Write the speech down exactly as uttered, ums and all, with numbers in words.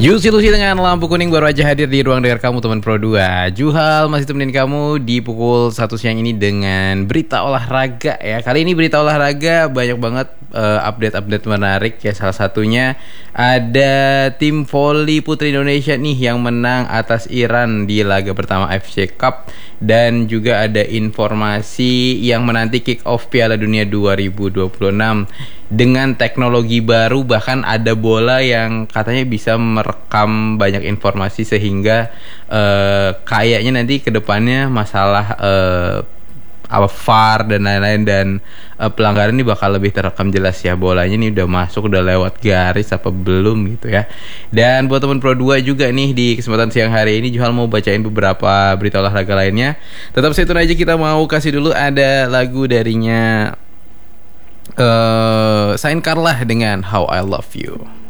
Juicy Lucy dengan lampu kuning baru aja hadir di ruang dengar kamu teman Pro dua. Juhal masih temenin kamu di pukul satu siang ini dengan berita olahraga ya. Kali ini berita olahraga banyak banget uh, update-update menarik ya. Salah satunya ada tim voli putri Indonesia nih yang menang atas Iran di laga pertama A F C Cup. Dan juga ada informasi yang menanti kick off Piala Dunia dua ribu dua puluh enam dengan teknologi baru, bahkan ada bola yang katanya bisa merekam banyak informasi sehingga uh, kayaknya nanti kedepannya masalah uh, apa V A R dan lain-lain dan uh, pelanggaran ini bakal lebih terekam jelas ya. Bolanya ini udah masuk, udah lewat garis apa belum gitu ya. Dan buat teman Pro dua juga nih, di kesempatan siang hari ini Juhal mau bacain beberapa berita olahraga lainnya. Tetap stay tune aja, kita mau kasih dulu ada lagu darinya uh, Sain Carla dengan How I Love You.